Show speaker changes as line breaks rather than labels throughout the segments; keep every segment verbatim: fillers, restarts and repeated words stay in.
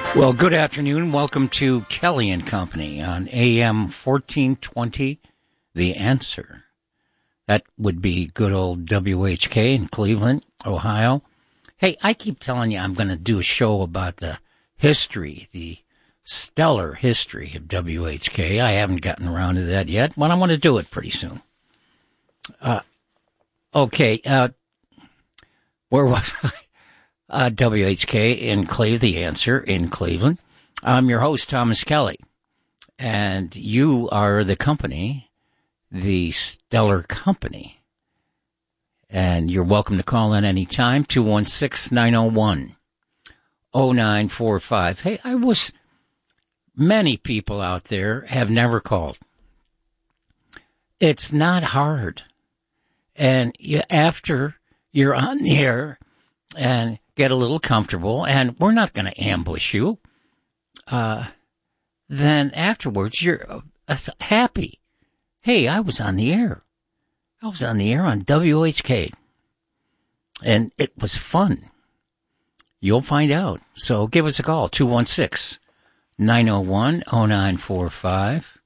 Well, good afternoon. Welcome to Kelly and Company on A M fourteen twenty, The Answer. That would be good old W H K in Cleveland, Ohio. Hey, I keep telling you I'm going to do a show about the history, the stellar history of W H K. I haven't gotten around to that yet, but I'm going to do it pretty soon. Uh, okay, uh, where was I? Uh, W H K in Cleveland, The Answer in Cleveland. I'm your host, Thomas Kelly, and you are the company, the stellar company, and you're welcome to call in anytime, two one six, nine oh one, oh nine four five. Hey, I was, many people out there have never called. It's not hard, and you, after you're on the air and get a little comfortable, and we're not going to ambush you, uh, then afterwards you're uh, happy. Hey, I was on the air. I was on the air on W H K, and it was fun. You'll find out. So give us a call, two one six, nine oh one, oh nine four five.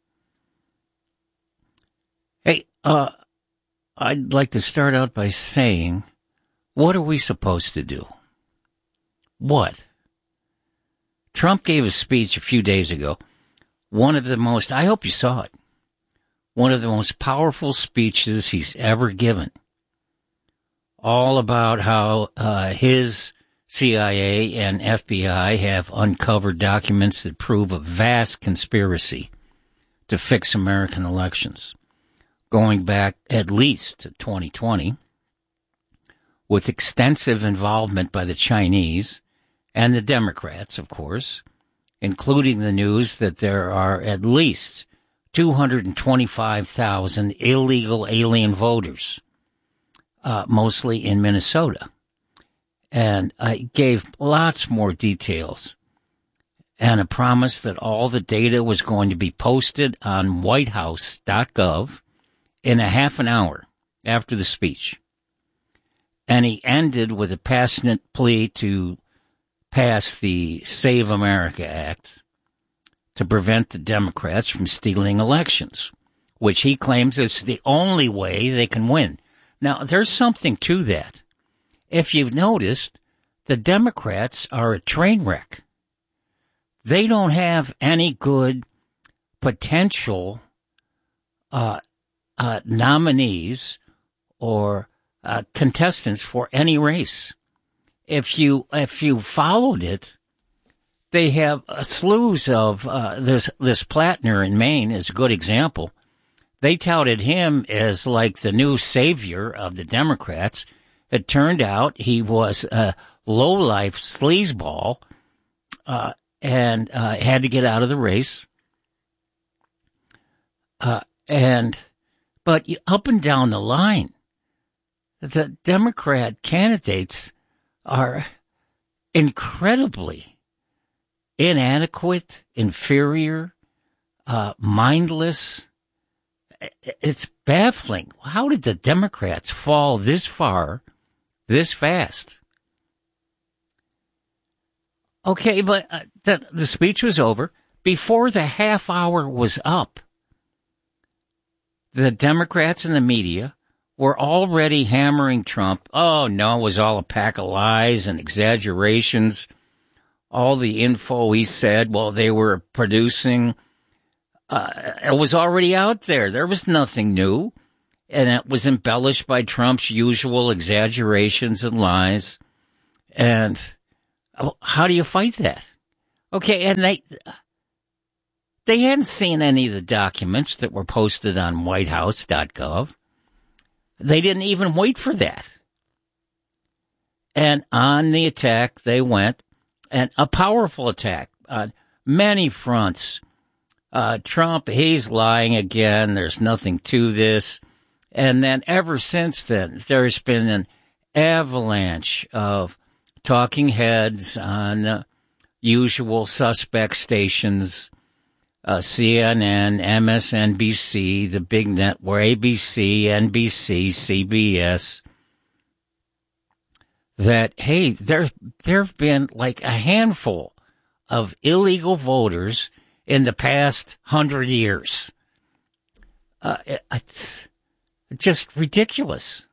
Hey, uh, I'd like to start out by saying, what are we supposed to do? What? Trump gave a speech a few days ago. One of the most, I hope you saw it, one of the most powerful speeches he's ever given. All about how uh, his C I A and F B I have uncovered documents that prove a vast conspiracy to fix American elections, going back at least to twenty twenty. With extensive involvement by the Chinese and the Democrats, of course, including the news that there are at least two hundred twenty-five thousand illegal alien voters, uh, mostly in Minnesota. And I gave lots more details and a promise that all the data was going to be posted on white house dot gov in a half an hour after the speech. And he ended with a passionate plea to pass the Save America Act to prevent the Democrats from stealing elections, which he claims is the only way they can win. Now, there's something to that. If you've noticed, the Democrats are a train wreck. They don't have any good potential uh, uh, nominees or Uh, contestants for any race. If you if you followed it, they have uh, slews of uh, this this Plattner in Maine is a good example. They touted him as like the new savior of the Democrats. It turned out he was a low-life sleazeball uh, and uh, had to get out of the race. Uh, and but up and down the line, the Democrat candidates are incredibly inadequate, inferior, uh, mindless. It's baffling. How did the Democrats fall this far, this fast? Okay, but uh, the, the speech was over. Before the half hour was up, the Democrats and the media were already hammering Trump. Oh, no, it was all a pack of lies and exaggerations. All the info he said, well, they were producing, uh, it was already out there. There was nothing new. And it was embellished by Trump's usual exaggerations and lies. And how do you fight that? Okay, and they they hadn't seen any of the documents that were posted on white house dot gov. They didn't even wait for that. And on the attack, they went, and a powerful attack on many fronts. Uh, Trump, he's lying again. There's nothing to this. And then ever since then, there's been an avalanche of talking heads on uh, usual suspect stations, uh, C N N, M S N B C, the big network, A B C, N B C, C B S, that, hey, there there have been like a handful of illegal voters in the past hundred years. Uh, it's just ridiculous.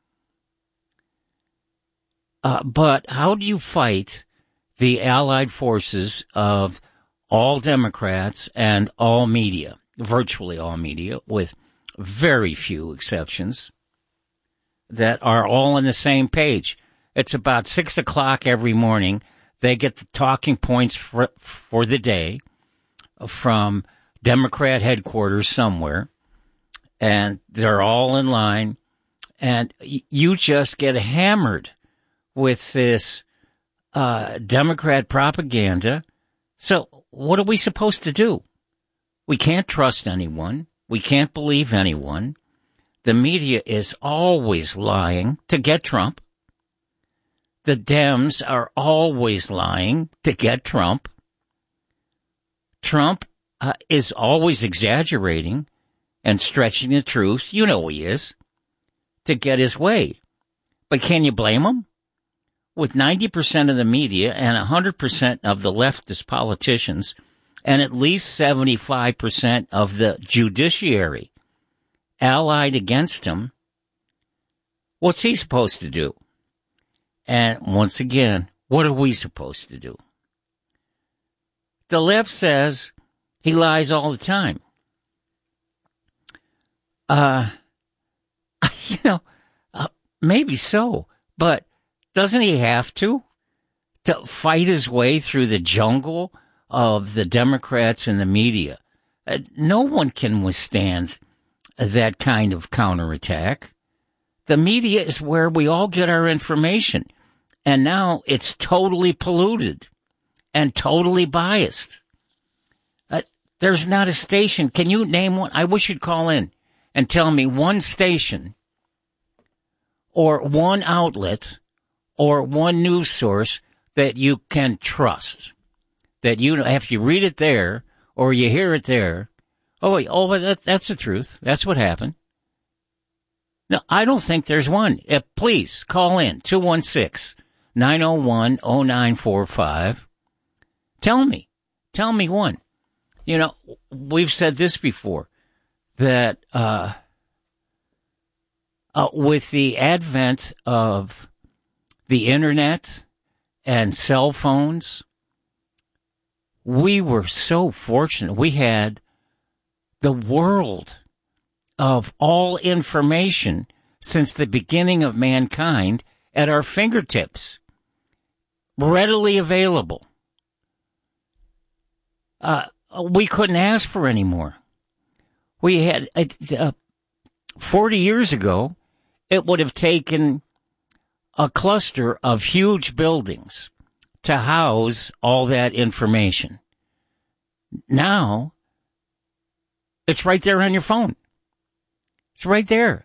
Uh, but how do you fight the allied forces of all Democrats and all media, virtually all media, with very few exceptions, that are all on the same page? It's about six o'clock every morning. They get the talking points for, for the day from Democrat headquarters somewhere, and they're all in line, and you just get hammered with this uh, Democrat propaganda. So what are we supposed to do? We can't trust anyone. We can't believe anyone. The media is always lying to get Trump. The Dems are always lying to get Trump. Trump uh, is always exaggerating and stretching the truth, you know he is, to get his way. But can you blame him? With ninety percent of the media and one hundred percent of the leftist politicians and at least seventy-five percent of the judiciary allied against him, what's he supposed to do? And once again, what are we supposed to do? The left says he lies all the time. Uh, you know, uh, maybe so, but doesn't he have to, to fight his way through the jungle of the Democrats and the media? Uh, no one can withstand that kind of counterattack. The media is where we all get our information. And now it's totally polluted and totally biased. Uh, there's not a station. Can you name one? I wish you'd call in and tell me one station or one outlet or one news source that you can trust. That you, if you read it there or you hear it there, oh, oh, that, that's the truth. That's what happened. No, I don't think there's one. Uh, please call in two one six, nine oh one, oh nine four five. Tell me. Tell me one. You know, we've said this before, that uh, uh, with the advent of the internet and cell phones, we were so fortunate. We had the world of all information since the beginning of mankind at our fingertips, readily available. Uh, we couldn't ask for any more. We had, uh, forty years ago, it would have taken a cluster of huge buildings to house all that information. Now, it's right there on your phone. It's right there.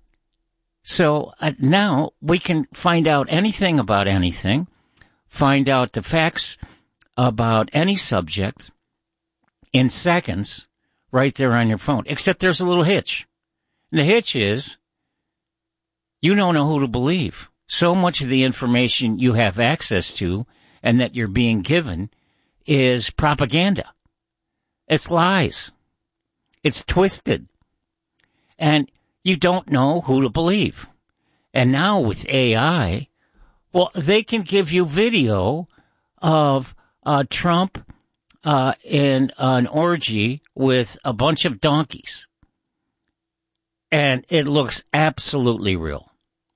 So uh, now we can find out anything about anything, find out the facts about any subject in seconds right there on your phone. Except there's a little hitch. And the hitch is you don't know who to believe. So much of the information you have access to and that you're being given is propaganda. It's lies. It's twisted. And you don't know who to believe. And now with A I, well, they can give you video of uh, Trump uh, in an orgy with a bunch of donkeys. And it looks absolutely real.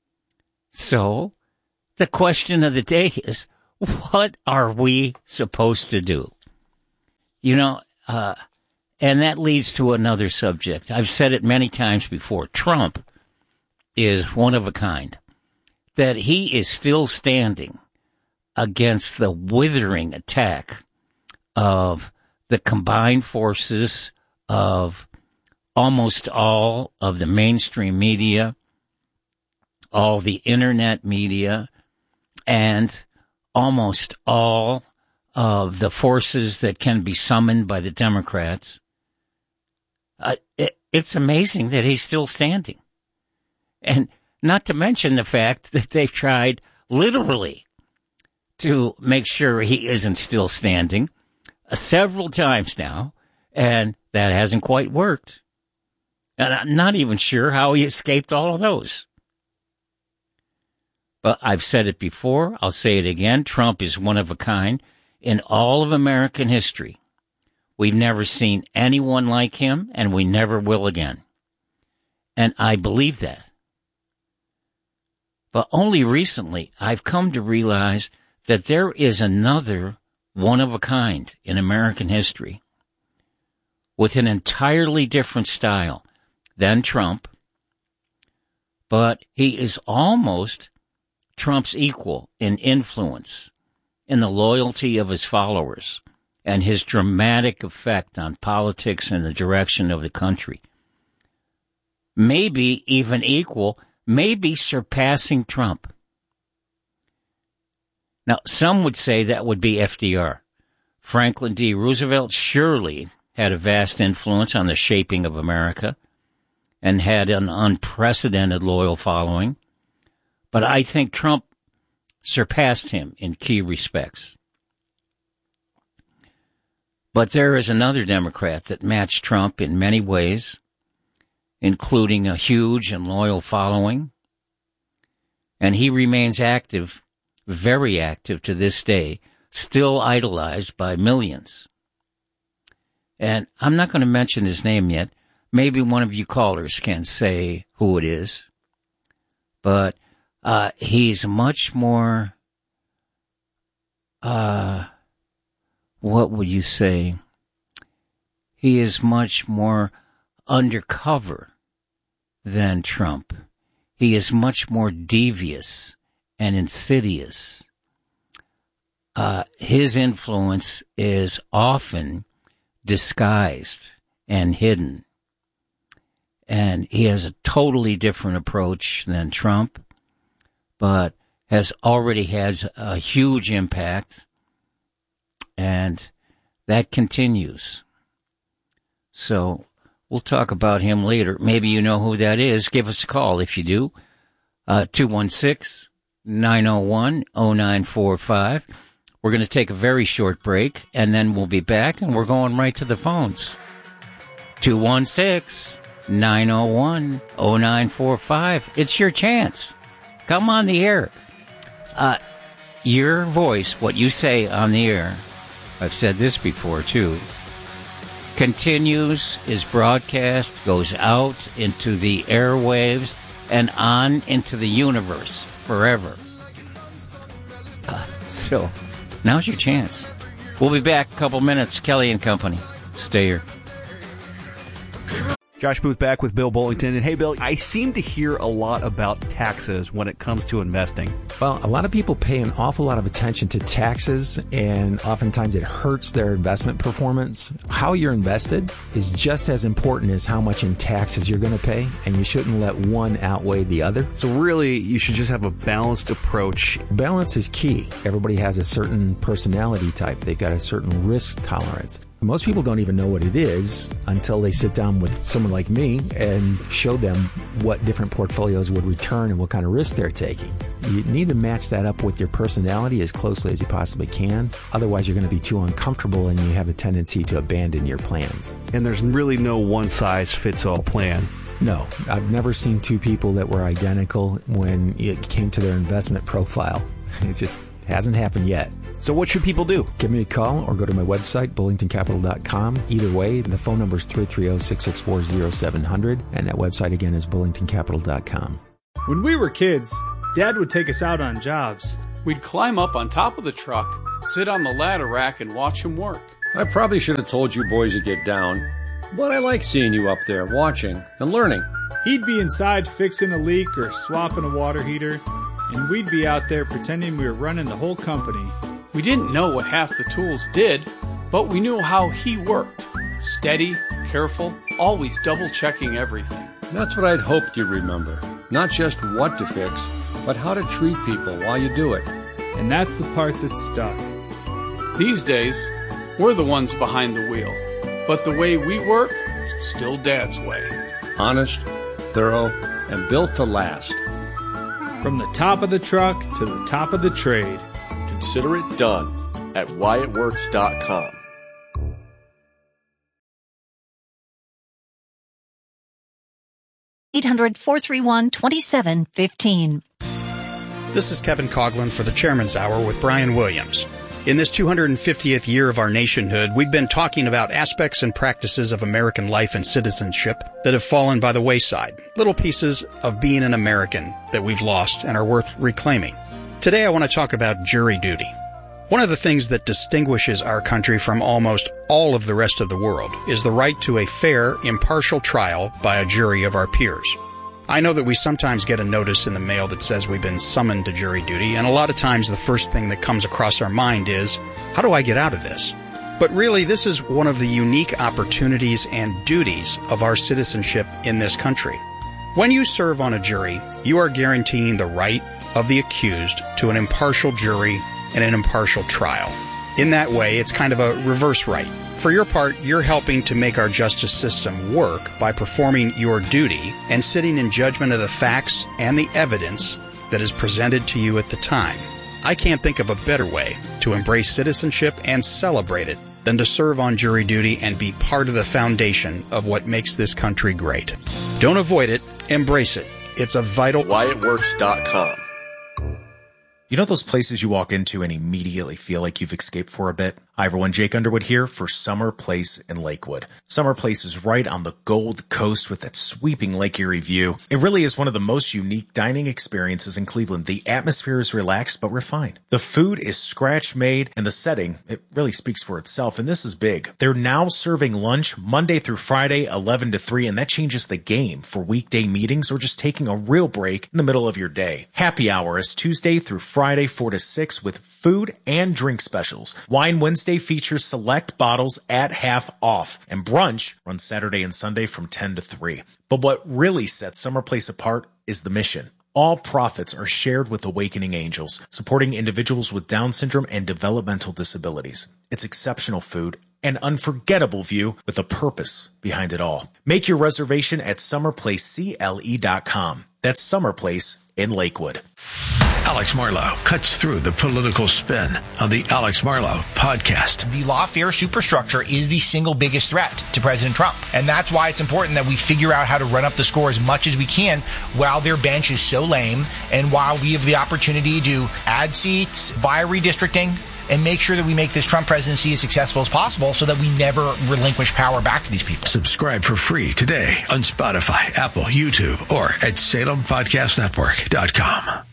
So the question of the day is, what are we supposed to do? You know, uh, and that leads to another subject. I've said it many times before. Trump is one of a kind. That he is still standing against the withering attack of the combined forces of almost all of the mainstream media, all the internet media, and almost all of the forces that can be summoned by the Democrats. Uh, it, it's amazing that he's still standing. And not to mention the fact that they've tried literally to make sure he isn't still standing several times now, and that hasn't quite worked. And I'm not even sure how he escaped all of those. But I've said it before, I'll say it again, Trump is one of a kind in all of American history. We've never seen anyone like him, and we never will again. And I believe that. But only recently, I've come to realize that there is another one of a kind in American history with an entirely different style than Trump, but he is almost Trump's equal in influence, in the loyalty of his followers, and his dramatic effect on politics and the direction of the country. Maybe even equal, maybe surpassing Trump. Now, some would say that would be F D R. Franklin D. Roosevelt surely had a vast influence on the shaping of America and had an unprecedented loyal following. But I think Trump surpassed him in key respects. But there is another Democrat that matched Trump in many ways, including a huge and loyal following. And he remains active, very active to this day, still idolized by millions. And I'm not going to mention his name yet. Maybe one of you callers can say who it is. But uh, he's much more, uh, what would you say? He is much more undercover than Trump. He is much more devious and insidious. Uh, his influence is often disguised and hidden. And he has a totally different approach than Trump, but has already had a huge impact, and that continues. So we'll talk about him later. Maybe you know who that is. Give us a call if you do. Uh, two one six, nine oh one, oh nine four five. We're going to take a very short break, and then we'll be back, and we're going right to the phones. two one six, nine oh one, oh nine four five. It's your chance. Come on the air. Uh, your voice, what you say on the air, I've said this before too, continues, is broadcast, goes out into the airwaves and on into the universe forever. Uh, so, now's your chance. We'll be back in a couple minutes. Kelly and Company. Stay here.
Josh Booth back with Bill Bullington. And hey, Bill, I seem to hear a lot about taxes when it comes to investing.
Well, a lot of people pay an awful lot of attention to taxes, and oftentimes it hurts their investment performance. How you're invested is just as important as how much in taxes you're going to pay, and you shouldn't let one outweigh the other.
So really, you should just have a balanced approach.
Balance is key. Everybody has a certain personality type. They've got a certain risk tolerance. Most people don't even know what it is until they sit down with someone like me and show them what different portfolios would return and what kind of risk they're taking. You need to match that up with your personality as closely as you possibly can. Otherwise, you're going to be too uncomfortable and you have a tendency to abandon your plans.
And there's really no one-size-fits-all plan.
No, I've never seen two people that were identical when it came to their investment profile. It just hasn't happened yet.
So what should people do?
Give me a call or go to my website, bullington capital dot com. Either way, the phone number is three three zero, six six four, zero seven zero zero, and that website again is bullington capital dot com.
When we were kids, Dad would take us out on jobs.
We'd climb up on top of the truck, sit on the ladder rack, and watch him work.
I probably should have told you boys to get down, but I like seeing you up there watching and learning.
He'd be inside fixing a leak or swapping a water heater, and we'd be out there pretending we were running the whole company.
We didn't know what half the tools did, but we knew how he worked. Steady, careful, always double-checking everything.
That's what I'd hoped you'd remember. Not just what to fix, but how to treat people while you do it.
And that's the part that stuck.
These days, we're the ones behind the wheel. But the way we work, still Dad's way.
Honest, thorough, and built to last.
From the top of the truck to the top of the trade.
Consider it done at Wyatt Works dot com. eight hundred, four three one, two seven one five.
This is Kevin Coughlin for the Chairman's Hour with Brian Williams. In this two hundred fiftieth year of our nationhood, we've been talking about aspects and practices of American life and citizenship that have fallen by the wayside, little pieces of being an American that we've lost and are worth reclaiming. Today I want to talk about jury duty. One of the things that distinguishes our country from almost all of the rest of the world is the right to a fair, impartial trial by a jury of our peers. I know that we sometimes get a notice in the mail that says we've been summoned to jury duty, and a lot of times the first thing that comes across our mind is, how do I get out of this? But really, this is one of the unique opportunities and duties of our citizenship in this country. When you serve on a jury, you are guaranteeing the right of the accused to an impartial jury and an impartial trial. In that way, it's kind of a reverse right. For your part, you're helping to make our justice system work by performing your duty and sitting in judgment of the facts and the evidence that is presented to you at the time. I can't think of a better way to embrace citizenship and celebrate it than to serve on jury duty and be part of the foundation of what makes this country great. Don't avoid it, embrace it. It's a vital...
Wyatt Works dot com.
You know those places you walk into and immediately feel like you've escaped for a bit? Hi everyone, Jake Underwood here for Summer Place in Lakewood. Summer Place is right on the Gold Coast with that sweeping Lake Erie view. It really is one of the most unique dining experiences in Cleveland. The atmosphere is relaxed but refined. The food is scratch made and the setting, it really speaks for itself, and this is big. They're now serving lunch Monday through Friday, eleven to three, and that changes the game for weekday meetings or just taking a real break in the middle of your day. Happy hour is Tuesday through Friday, four to six with food and drink specials. Wine Wednesday features select bottles at half off, and brunch runs Saturday and Sunday from ten to three. But what really sets Summer Place apart is the mission. All profits are shared with Awakening Angels, supporting individuals with Down syndrome and developmental disabilities. It's exceptional food, an unforgettable view with a purpose behind it all. Make your reservation at summer place C L E dot com. That's Summer Place in Lakewood.
Alex Marlow cuts through the political spin on the Alex Marlow podcast.
The lawfare superstructure is the single biggest threat to President Trump. And that's why it's important that we figure out how to run up the score as much as we can while their bench is so lame and while we have the opportunity to add seats via redistricting and make sure that we make this Trump presidency as successful as possible so that we never relinquish power back to these people.
Subscribe for free today on Spotify, Apple, YouTube, or at Salem Podcast Network dot com.